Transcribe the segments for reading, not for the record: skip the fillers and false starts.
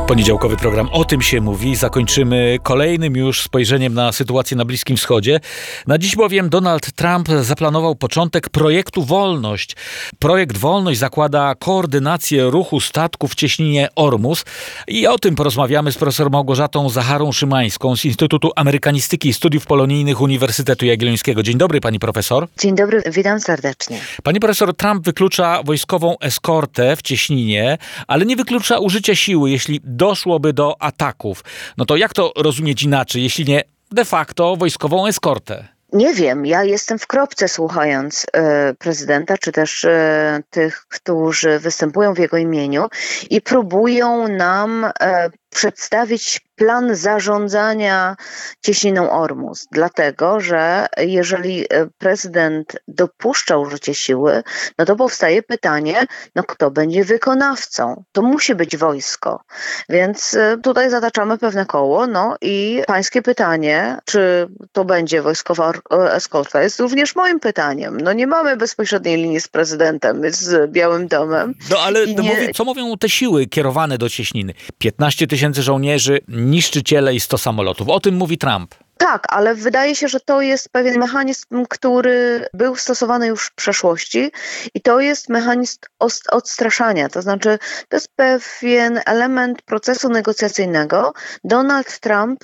Poniedziałkowy program O tym się mówi. Zakończymy kolejnym już spojrzeniem na sytuację na Bliskim Wschodzie. Na dziś bowiem Donald Trump zaplanował początek projektu Wolność. Projekt Wolność zakłada koordynację ruchu statków w cieśninie Ormus. I o tym porozmawiamy z profesor Małgorzatą Zacharą-Szymańską z Instytutu Amerykanistyki i Studiów Polonijnych Uniwersytetu Jagiellońskiego. Dzień dobry, pani profesor. Dzień dobry, witam serdecznie. Pani profesor, Trump wyklucza wojskową eskortę w cieśninie, ale nie wyklucza użycia siły, jeśli doszłoby do ataków. No to jak to rozumieć inaczej, jeśli nie de facto wojskową eskortę? Nie wiem, ja jestem w kropce słuchając prezydenta, czy też tych, którzy występują w jego imieniu i próbują nam przedstawić plan zarządzania cieśniną Ormus. Dlatego, że jeżeli prezydent dopuszcza użycie siły, no to powstaje pytanie, no kto będzie wykonawcą? To musi być wojsko. Więc tutaj zataczamy pewne koło, no i pańskie pytanie, czy to będzie wojskowa eskorta, jest również moim pytaniem. No nie mamy bezpośredniej linii z prezydentem, z Białym Domem. No ale co mówią te siły kierowane do cieśniny? 15 000 żołnierzy, niszczyciele i 100 samolotów. O tym mówi Trump. Tak, ale wydaje się, że to jest pewien mechanizm, który był stosowany już w przeszłości i to jest mechanizm odstraszania. To znaczy, to jest pewien element procesu negocjacyjnego. Donald Trump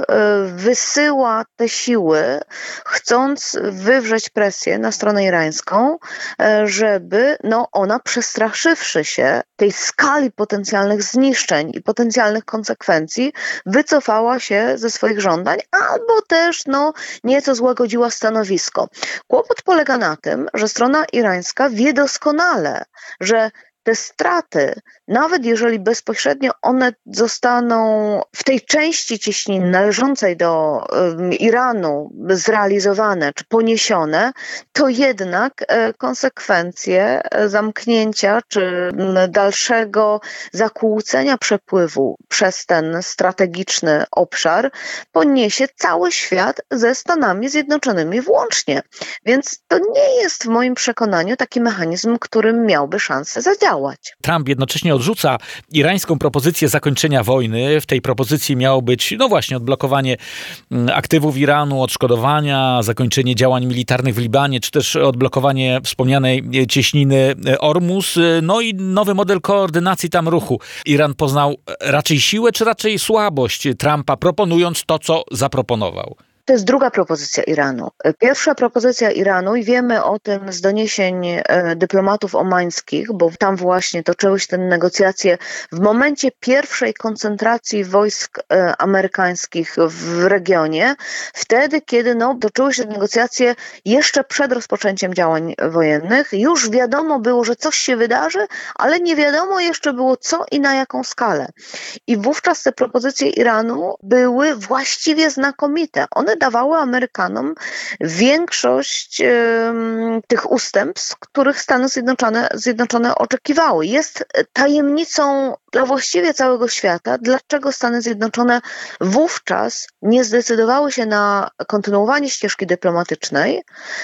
wysyła te siły, chcąc wywrzeć presję na stronę irańską, żeby ona przestraszywszy się tej skali potencjalnych zniszczeń i potencjalnych konsekwencji, wycofała się ze swoich żądań, albo też nieco złagodziła stanowisko. Kłopot polega na tym, że strona irańska wie doskonale, że te straty, nawet jeżeli bezpośrednio one zostaną w tej części cieśniny należącej do Iranu zrealizowane czy poniesione, to jednak konsekwencje zamknięcia czy dalszego zakłócenia przepływu przez ten strategiczny obszar poniesie cały świat ze Stanami Zjednoczonymi włącznie. Więc to nie jest w moim przekonaniu taki mechanizm, który miałby szansę zadziałać. Trump jednocześnie odrzuca irańską propozycję zakończenia wojny. W tej propozycji miało być, odblokowanie aktywów Iranu, odszkodowania, zakończenie działań militarnych w Libanie, czy też odblokowanie wspomnianej cieśniny Ormus, i nowy model koordynacji tam ruchu. Iran poznał raczej siłę, czy raczej słabość Trumpa, proponując to, co zaproponował? To jest druga propozycja Iranu. Pierwsza propozycja Iranu, i wiemy o tym z doniesień dyplomatów omańskich, bo tam właśnie toczyły się te negocjacje w momencie pierwszej koncentracji wojsk amerykańskich w regionie, wtedy kiedy toczyły się negocjacje jeszcze przed rozpoczęciem działań wojennych. Już wiadomo było, że coś się wydarzy, ale nie wiadomo jeszcze było co i na jaką skalę. I wówczas te propozycje Iranu były właściwie znakomite. One dawały Amerykanom większość tych ustępstw, których Stany Zjednoczone oczekiwały. Jest tajemnicą dla właściwie całego świata, dlaczego Stany Zjednoczone wówczas nie zdecydowały się na kontynuowanie ścieżki dyplomatycznej,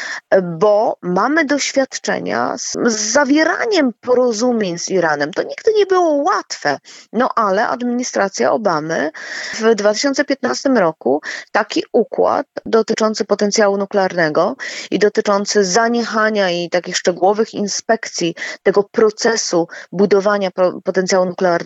bo mamy doświadczenia z zawieraniem porozumień z Iranem. To nigdy nie było łatwe, ale administracja Obamy w 2015 roku taki układ dotyczący potencjału nuklearnego i dotyczący zaniechania i takich szczegółowych inspekcji tego procesu budowania potencjału nuklearnego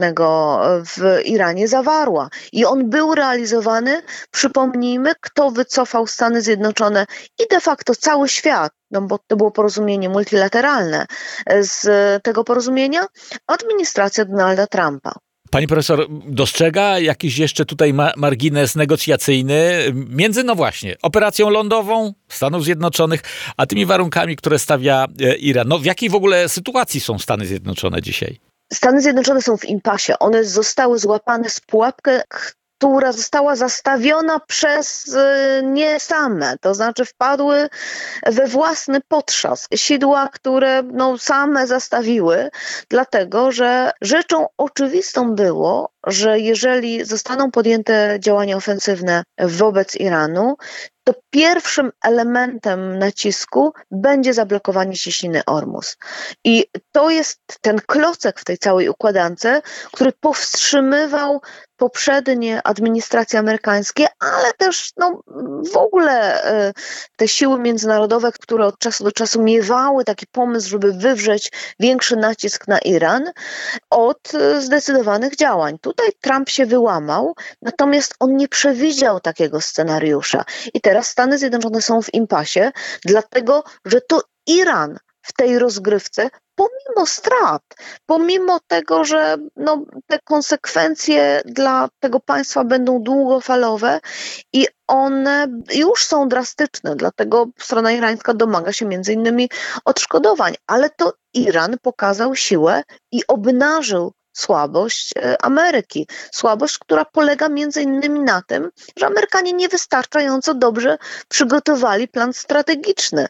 w Iranie zawarła. I on był realizowany, przypomnijmy, kto wycofał Stany Zjednoczone i de facto cały świat, bo to było porozumienie multilateralne, z tego porozumienia administracja Donalda Trumpa. Pani profesor dostrzega jakiś jeszcze tutaj margines negocjacyjny między, operacją lądową Stanów Zjednoczonych, a tymi warunkami, które stawia Iran? W jakiej w ogóle sytuacji są Stany Zjednoczone dzisiaj? Stany Zjednoczone są w impasie. One zostały złapane w pułapkę, która została zastawiona przez nie same, to znaczy wpadły we własny potrzask. Sidła, które same zastawiły, dlatego że rzeczą oczywistą było, że jeżeli zostaną podjęte działania ofensywne wobec Iranu, to pierwszym elementem nacisku będzie zablokowanie cieśniny Ormus. I to jest ten klocek w tej całej układance, który powstrzymywał poprzednie administracje amerykańskie, ale też w ogóle te siły międzynarodowe, które od czasu do czasu miewały taki pomysł, żeby wywrzeć większy nacisk na Iran od zdecydowanych działań. Tutaj Trump się wyłamał, natomiast on nie przewidział takiego scenariusza. I teraz Stany Zjednoczone są w impasie, dlatego że to Iran w tej rozgrywce, pomimo strat, pomimo tego, że te konsekwencje dla tego państwa będą długofalowe i one już są drastyczne, dlatego strona irańska domaga się między innymi odszkodowań, ale to Iran pokazał siłę i obnażył słabość Ameryki. Słabość, która polega między innymi na tym, że Amerykanie niewystarczająco dobrze przygotowali plan strategiczny.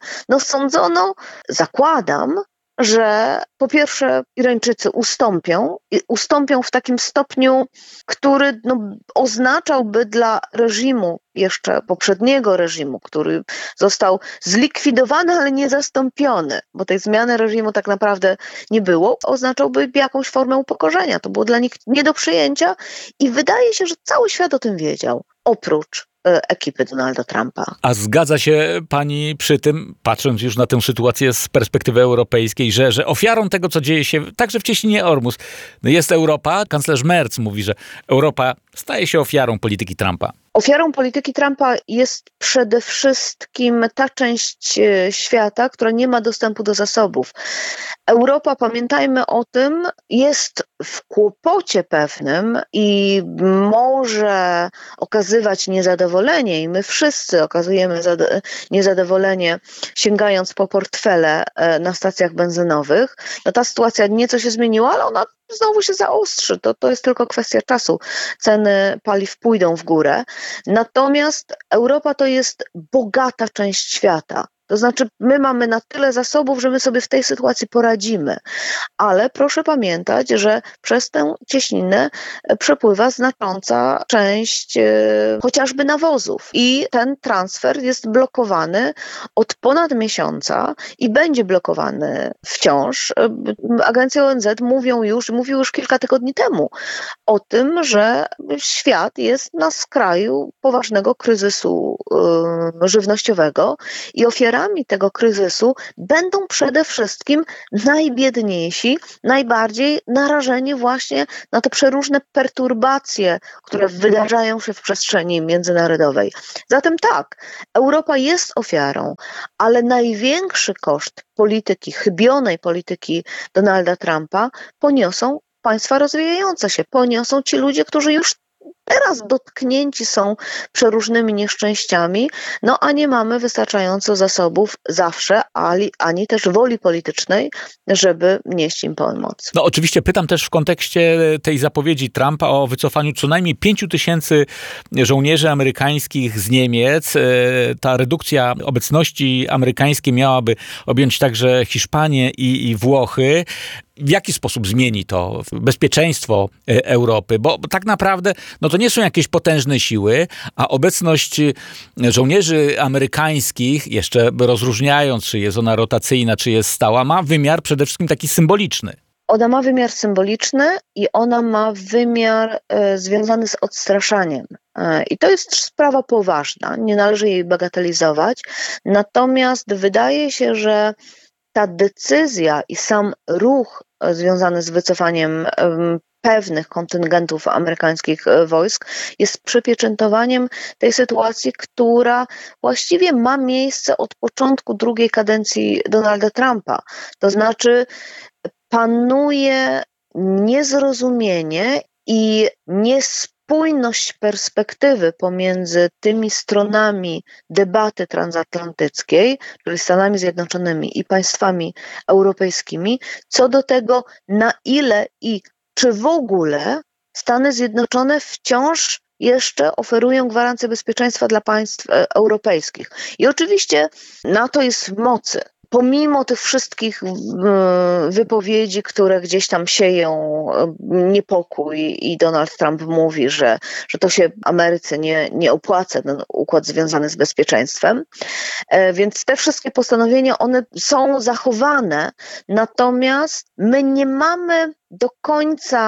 Zakładam, że po pierwsze Irańczycy ustąpią w takim stopniu, który oznaczałby dla reżimu, jeszcze poprzedniego reżimu, który został zlikwidowany, ale nie zastąpiony, bo tej zmiany reżimu tak naprawdę nie było, oznaczałby jakąś formę upokorzenia. To było dla nich nie do przyjęcia i wydaje się, że cały świat o tym wiedział, oprócz ekipy Donalda Trumpa. A zgadza się pani przy tym, patrząc już na tę sytuację z perspektywy europejskiej, że ofiarą tego, co dzieje się także w cieśninie Ormus, jest Europa? Kanclerz Merz mówi, że Europa staje się ofiarą polityki Trumpa. Ofiarą polityki Trumpa jest przede wszystkim ta część świata, która nie ma dostępu do zasobów. Europa, pamiętajmy o tym, jest w kłopocie pewnym i może okazywać niezadowolenie i my wszyscy okazujemy niezadowolenie, sięgając po portfele na stacjach benzynowych. Ta sytuacja nieco się zmieniła, ale ona znowu się zaostrzy. To jest tylko kwestia czasu. Ceny paliw pójdą w górę. Natomiast Europa to jest bogata część świata. To znaczy, my mamy na tyle zasobów, że my sobie w tej sytuacji poradzimy. Ale proszę pamiętać, że przez tę cieśninę przepływa znacząca część chociażby nawozów. I ten transfer jest blokowany od ponad miesiąca i będzie blokowany wciąż. Agencje ONZ mówił już kilka tygodni temu o tym, że świat jest na skraju poważnego kryzysu żywnościowego i ofiarami tego kryzysu będą przede wszystkim najbiedniejsi, najbardziej narażeni właśnie na te przeróżne perturbacje, które wydarzają się w przestrzeni międzynarodowej. Zatem tak, Europa jest ofiarą, ale największy koszt chybionej polityki Donalda Trumpa poniosą państwa rozwijające się, poniosą ci ludzie, którzy już teraz dotknięci są przeróżnymi nieszczęściami, a nie mamy wystarczająco zasobów zawsze, ani też woli politycznej, żeby nieść im pomoc. Oczywiście pytam też w kontekście tej zapowiedzi Trumpa o wycofaniu co najmniej 5,000 żołnierzy amerykańskich z Niemiec. Ta redukcja obecności amerykańskiej miałaby objąć także Hiszpanię i Włochy. W jaki sposób zmieni to bezpieczeństwo Europy? Bo tak naprawdę to nie są jakieś potężne siły, a obecność żołnierzy amerykańskich, jeszcze rozróżniając, czy jest ona rotacyjna, czy jest stała, ma wymiar przede wszystkim taki symboliczny. Ona ma wymiar symboliczny i ona ma wymiar związany z odstraszaniem. I to jest sprawa poważna, nie należy jej bagatelizować. Natomiast wydaje się, że ta decyzja i sam ruch związany z wycofaniem pewnych kontyngentów amerykańskich wojsk jest przypieczętowaniem tej sytuacji, która właściwie ma miejsce od początku drugiej kadencji Donalda Trumpa. To znaczy panuje niezrozumienie i niespójność perspektywy pomiędzy tymi stronami debaty transatlantyckiej, czyli Stanami Zjednoczonymi i państwami europejskimi, co do tego, na ile i czy w ogóle Stany Zjednoczone wciąż jeszcze oferują gwarancję bezpieczeństwa dla państw europejskich. I oczywiście NATO jest w mocy. Pomimo tych wszystkich wypowiedzi, które gdzieś tam sieją niepokój i Donald Trump mówi, że to się Ameryce nie opłaca, ten układ związany z bezpieczeństwem. Więc te wszystkie postanowienia, one są zachowane, natomiast my nie mamy do końca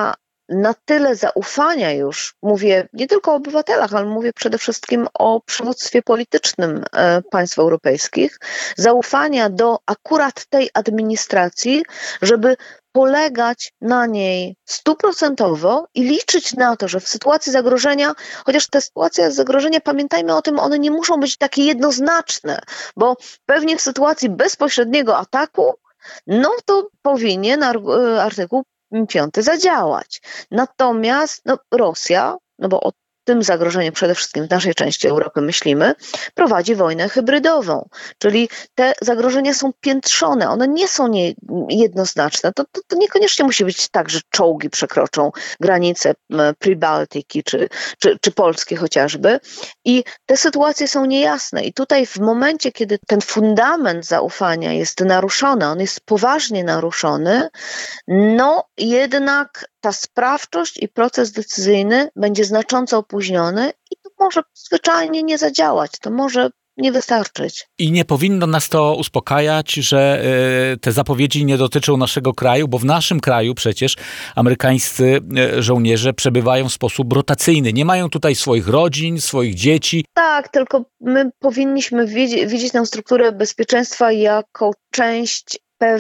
na tyle zaufania już, mówię nie tylko o obywatelach, ale mówię przede wszystkim o przywództwie politycznym państw europejskich, zaufania do akurat tej administracji, żeby polegać na niej 100% i liczyć na to, że w sytuacji zagrożenia, chociaż te sytuacje zagrożenia, pamiętajmy o tym, one nie muszą być takie jednoznaczne, bo pewnie w sytuacji bezpośredniego ataku, no to powinien artykuł 5 zadziałać. Natomiast Rosja, no bo o tym zagrożeniu przede wszystkim w naszej części Europy myślimy, prowadzi wojnę hybrydową, czyli te zagrożenia są piętrzone, one nie są jednoznaczne. To niekoniecznie musi być tak, że czołgi przekroczą granice Pribaltiki czy Polski chociażby i te sytuacje są niejasne i tutaj w momencie, kiedy ten fundament zaufania jest naruszony, on jest poważnie naruszony, no jednak ta sprawczość i proces decyzyjny będzie znacząco opóźniony i to może zwyczajnie nie zadziałać, to może nie wystarczyć. I nie powinno nas to uspokajać, że te zapowiedzi nie dotyczą naszego kraju, bo w naszym kraju przecież amerykańscy żołnierze przebywają w sposób rotacyjny. Nie mają tutaj swoich rodzin, swoich dzieci. Tak, tylko my powinniśmy widzieć tę strukturę bezpieczeństwa jako część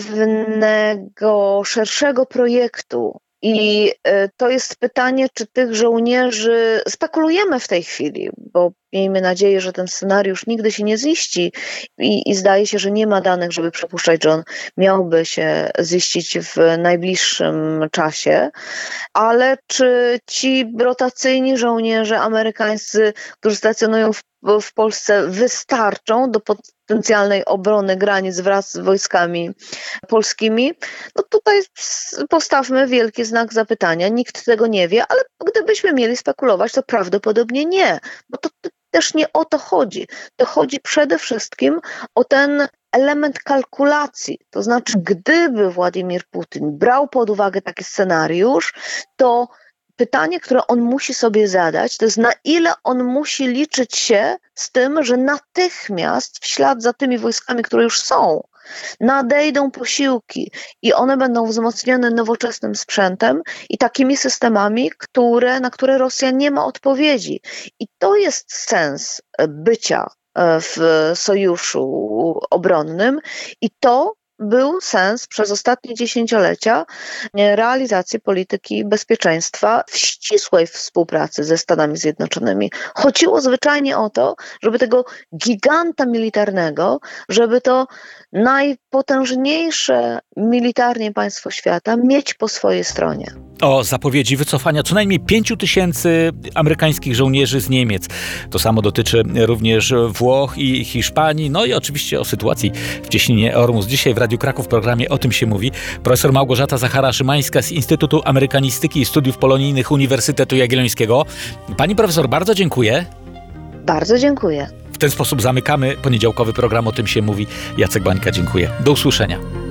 pewnego szerszego projektu. I to jest pytanie, czy tych żołnierzy, spekulujemy w tej chwili, bo miejmy nadzieję, że ten scenariusz nigdy się nie ziści i zdaje się, że nie ma danych, żeby przypuszczać, że on miałby się ziścić w najbliższym czasie, ale czy ci rotacyjni żołnierze amerykańscy, którzy stacjonują w Polsce, wystarczą do potencjalnej obrony granic wraz z wojskami polskimi? No tutaj postawmy wielki znak zapytania. Nikt tego nie wie, ale gdybyśmy mieli spekulować, to prawdopodobnie nie, bo to też nie o to chodzi. To chodzi przede wszystkim o ten element kalkulacji. To znaczy, gdyby Władimir Putin brał pod uwagę taki scenariusz, to pytanie, które on musi sobie zadać, to jest na ile on musi liczyć się z tym, że natychmiast w ślad za tymi wojskami, które już są, nadejdą posiłki i one będą wzmocnione nowoczesnym sprzętem i takimi systemami, na które Rosja nie ma odpowiedzi. I to jest sens bycia w sojuszu obronnym i to był sens przez ostatnie dziesięciolecia realizacji polityki bezpieczeństwa w ścisłej współpracy ze Stanami Zjednoczonymi. Chodziło zwyczajnie o to, żeby tego giganta militarnego, żeby to najpotężniejsze militarnie państwo świata mieć po swojej stronie. O zapowiedzi wycofania co najmniej 5000 amerykańskich żołnierzy z Niemiec. To samo dotyczy również Włoch i Hiszpanii. No i oczywiście o sytuacji w cieśninie Ormus. Dzisiaj w Radiu Kraków w programie O tym się mówi. Profesor Małgorzata Zachara-Szymańska z Instytutu Amerykanistyki i Studiów Polonijnych Uniwersytetu Jagiellońskiego. Pani profesor, bardzo dziękuję. Bardzo dziękuję. W ten sposób zamykamy poniedziałkowy program O tym się mówi. Jacek Bańka, dziękuję. Do usłyszenia.